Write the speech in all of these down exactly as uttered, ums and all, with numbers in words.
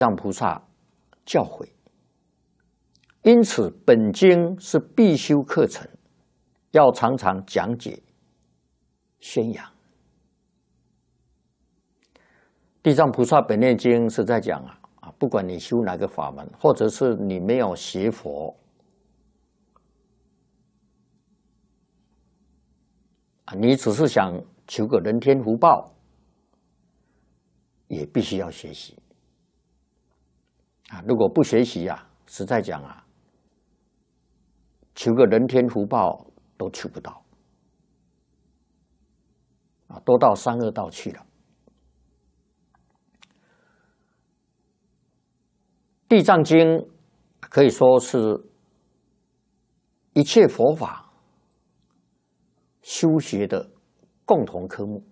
让菩萨教诲，因此本经是必修课程，要常常讲解、宣扬。地藏菩萨本愿经是在讲啊啊，不管你修哪个法门，或者是你没有学佛啊，你只是想求个人天福报，也必须要学习啊。如果不学习啊，实在讲啊，求个人天福报都求不到啊，都到三恶道去了。地藏经可以说是一切佛法修学的共同科目，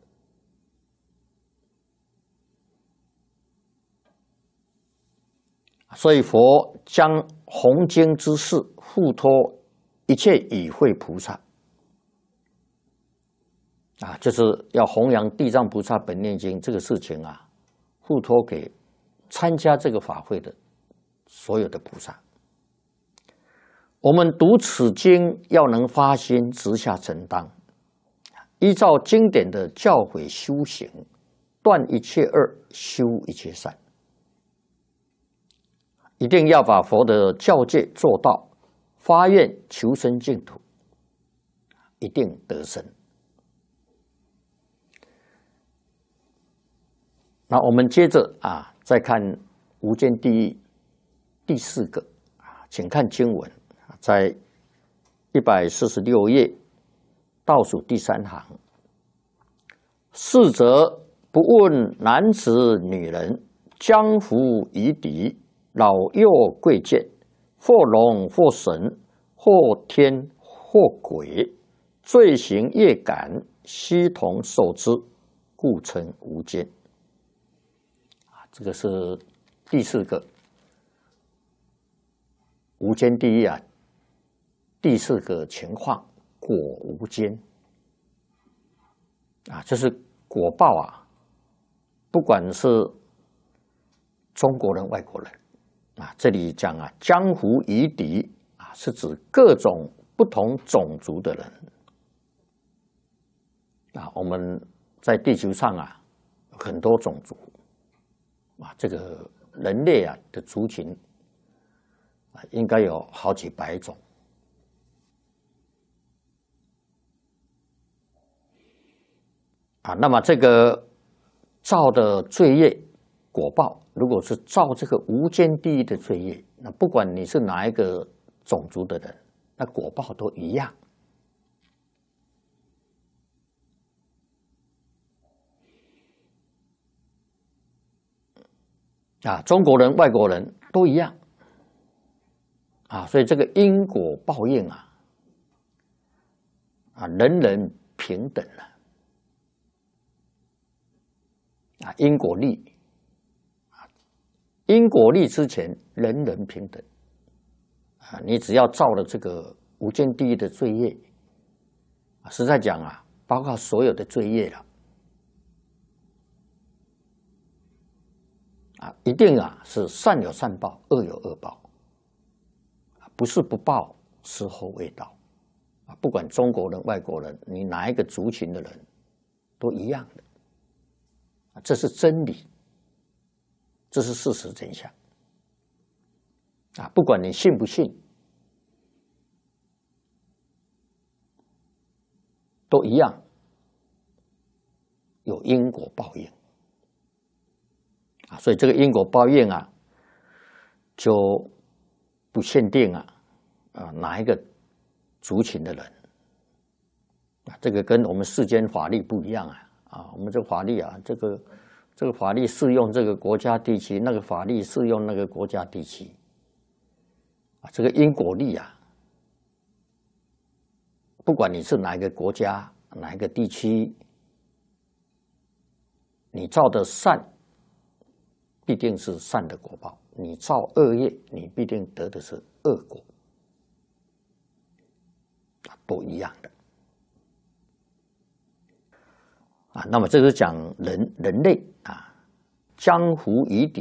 所以佛将弘经之事付托一切与会菩萨啊，就是要弘扬地藏菩萨本愿经这个事情啊，付托给参加这个法会的所有的菩萨。我们读此经要能发心直下承担，依照经典的教诲修行，断一切恶，修一切善，一定要把佛的教戒做到，发愿求生净土，一定得生。那我们接着啊，再看无间地狱第四个啊，请看经文，在一百四十六页倒数第三行。逝者不问男子女人，江湖夷狄，老幼贵贱，或龙或神，或天或鬼，罪行业感，悉同受之，故称无间。这个是第四个无间地狱啊，第四个情况，果无间啊，这是果报啊，不管是中国人、外国人啊，这里讲啊，江湖夷狄啊，是指各种不同种族的人啊。我们在地球上啊，很多种族啊，这个人类啊的族群啊，应该有好几百种。啊，那么这个造的罪业果报，如果是造这个无间地狱的罪业，那不管你是哪一个种族的人，那果报都一样。啊，中国人、外国人都一样。啊，所以这个因果报应啊，啊，人人平等啊。啊，因果律啊，因果律之前人人平等啊，你只要造了这个无间地狱的罪业，啊，实在讲啊，包括所有的罪业了啊，一定啊是善有善报，恶有恶报，不是不报，时候未到啊。不管中国人、外国人，你哪一个族群的人，都一样的。这是真理，这是事实真相啊！不管你信不信，都一样有因果报应啊！所以这个因果报应啊，就不限定啊啊哪一个族群的人啊，这个跟我们世间法律不一样啊。啊，我们这个法律啊，这个这个法律适用这个国家地区，那个法律适用那个国家地区，啊，这个因果律啊，不管你是哪一个国家、哪一个地区，你造的善，必定是善的果报；你造恶业，你必定得的是恶果，都一样的。啊，那么这是讲人人类啊，江湖夷狄。